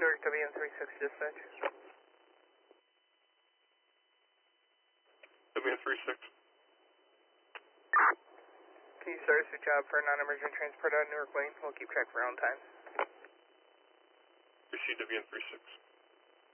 Newark WN36 dispatch. WN36. Can you start us a job for a non-emergent transport out of Newark Lane? We'll keep track of our own time. Receive WN36.